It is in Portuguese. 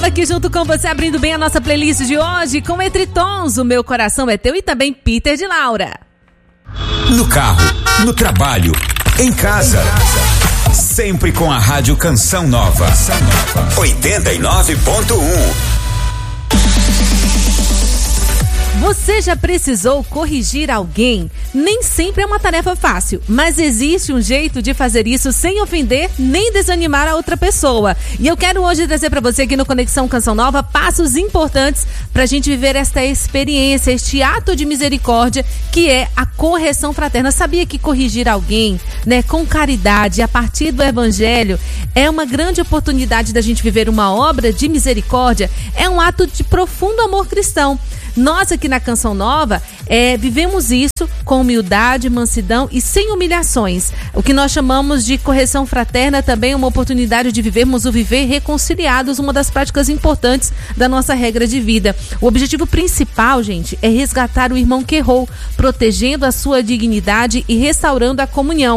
Nova aqui junto com você, abrindo bem a nossa playlist de hoje com Entre Tons, O Meu Coração é Teu, e também Peter de Laura. No carro, no trabalho, em casa. Sempre com a Rádio Canção Nova. 89.1. Você já precisou corrigir alguém? Nem sempre é uma tarefa fácil, mas existe um jeito de fazer isso sem ofender nem desanimar a outra pessoa. E eu quero hoje trazer para você aqui no Conexão Canção Nova passos importantes para a gente viver esta experiência, este ato de misericórdia que é a correção fraterna. Sabia que corrigir alguém, né, com caridade, a partir do Evangelho, é uma grande oportunidade da gente viver uma obra de misericórdia? É um ato de profundo amor cristão. Nós aqui na Canção Nova vivemos isso com humildade, mansidão e sem humilhações. O que nós chamamos de correção fraterna também é uma oportunidade de vivermos o viver reconciliados, uma das práticas importantes da nossa regra de vida. O objetivo principal, gente, é resgatar o irmão que errou, protegendo a sua dignidade e restaurando a comunhão.